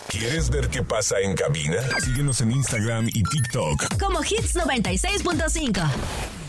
¿Quieres ver qué pasa en cabina? Síguenos en Instagram y TikTok como Hits 96.5.